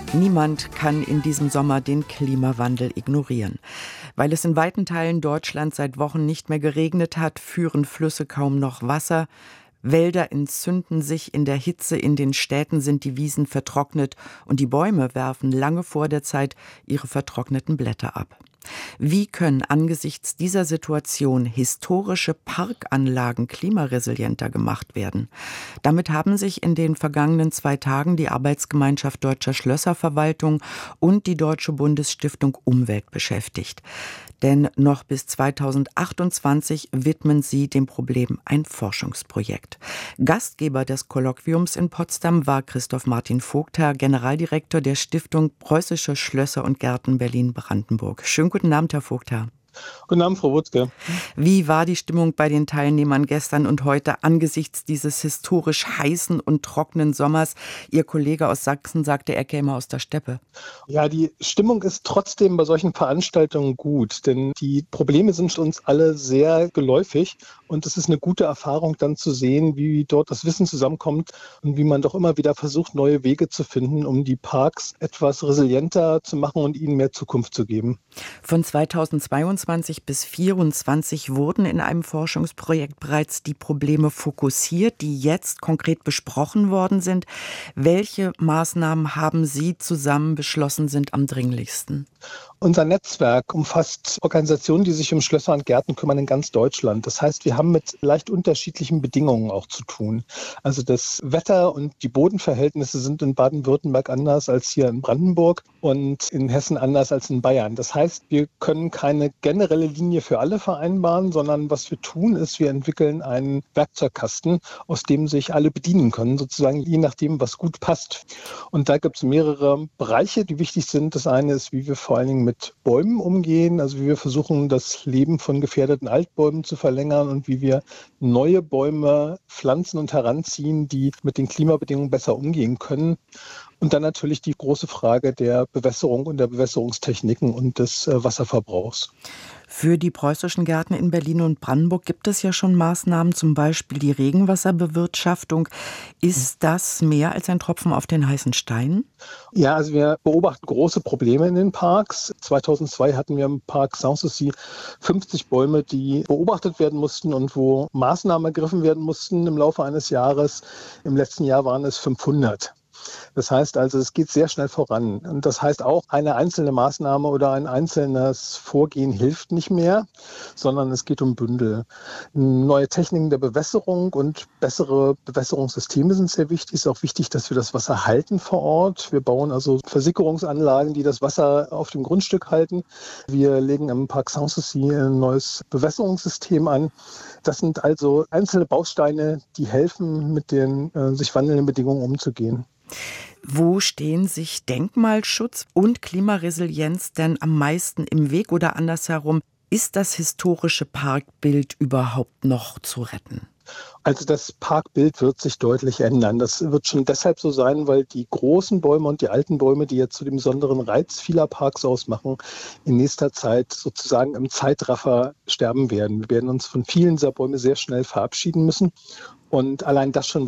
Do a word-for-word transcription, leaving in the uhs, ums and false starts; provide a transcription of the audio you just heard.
Niemand kann in diesem Sommer den Klimawandel ignorieren. Weil es in weiten Teilen Deutschlands seit Wochen nicht mehr geregnet hat, führen Flüsse kaum noch Wasser. Wälder entzünden sich in der Hitze, in den Städten sind die Wiesen vertrocknet und die Bäume werfen lange vor der Zeit ihre vertrockneten Blätter ab. Wie können angesichts dieser Situation historische Parkanlagen klimaresilienter gemacht werden? Damit haben sich in den vergangenen zwei Tagen die Arbeitsgemeinschaft Deutscher Schlösserverwaltung und die Deutsche Bundesstiftung Umwelt beschäftigt. Denn noch bis zweitausendachtundzwanzig widmen sie dem Problem ein Forschungsprojekt. Gastgeber des Kolloquiums in Potsdam war Christoph Martin Vogtherr, Generaldirektor der Stiftung Preußische Schlösser und Gärten Berlin-Brandenburg. Schönen guten Abend, Herr Vogtherr. Guten Abend, Frau Wutzke. Wie war die Stimmung bei den Teilnehmern gestern und heute angesichts dieses historisch heißen und trockenen Sommers? Ihr Kollege aus Sachsen sagte, er käme aus der Steppe. Ja, die Stimmung ist trotzdem bei solchen Veranstaltungen gut, denn die Probleme sind uns alle sehr geläufig und es ist eine gute Erfahrung dann zu sehen, wie dort das Wissen zusammenkommt und wie man doch immer wieder versucht, neue Wege zu finden, um die Parks etwas resilienter zu machen und ihnen mehr Zukunft zu geben. Von zweitausendzweiundzwanzig bis zweitausendvierundzwanzig wurden in einem Forschungsprojekt bereits die Probleme fokussiert, die jetzt konkret besprochen worden sind. Welche Maßnahmen haben Sie zusammen beschlossen, sind am dringlichsten? Unser Netzwerk umfasst Organisationen, die sich um Schlösser und Gärten kümmern in ganz Deutschland. Das heißt, wir haben mit leicht unterschiedlichen Bedingungen auch zu tun. Also das Wetter und die Bodenverhältnisse sind in Baden-Württemberg anders als hier in Brandenburg und in Hessen anders als in Bayern. Das heißt, wir können keine generelle Linie für alle vereinbaren, sondern was wir tun, ist, wir entwickeln einen Werkzeugkasten, aus dem sich alle bedienen können, sozusagen je nachdem, was gut passt. Und da gibt es mehrere Bereiche, die wichtig sind. Das eine ist, wie wir vor allen Dingen mit Bäumen umgehen, also wie wir versuchen, das Leben von gefährdeten Altbäumen zu verlängern und wie wir neue Bäume pflanzen und heranziehen, die mit den Klimabedingungen besser umgehen können. Und dann natürlich die große Frage der Bewässerung und der Bewässerungstechniken und des äh, Wasserverbrauchs. Für die preußischen Gärten in Berlin und Brandenburg gibt es ja schon Maßnahmen, zum Beispiel die Regenwasserbewirtschaftung. Ist das mehr als ein Tropfen auf den heißen Stein? Ja, also wir beobachten große Probleme in den Parks. zweitausendzwei hatten wir im Park Sanssouci fünfzig Bäume, die beobachtet werden mussten und wo Maßnahmen ergriffen werden mussten im Laufe eines Jahres. Im letzten Jahr waren es fünfhundert. Das heißt also, es geht sehr schnell voran. Und das heißt auch, eine einzelne Maßnahme oder ein einzelnes Vorgehen hilft nicht mehr, sondern es geht um Bündel. Neue Techniken der Bewässerung und bessere Bewässerungssysteme sind sehr wichtig. Es ist auch wichtig, dass wir das Wasser halten vor Ort. Wir bauen also Versickerungsanlagen, die das Wasser auf dem Grundstück halten. Wir legen im Park Sanssouci ein neues Bewässerungssystem an. Das sind also einzelne Bausteine, die helfen, mit den äh, sich wandelnden Bedingungen umzugehen. Wo stehen sich Denkmalschutz und Klimaresilienz denn am meisten im Weg oder andersherum? Ist das historische Parkbild überhaupt noch zu retten? Also das Parkbild wird sich deutlich ändern. Das wird schon deshalb so sein, weil die großen Bäume und die alten Bäume, die jetzt zu dem besonderen Reiz vieler Parks ausmachen, in nächster Zeit sozusagen im Zeitraffer sterben werden. Wir werden uns von vielen dieser Bäume sehr schnell verabschieden müssen. Und allein das schon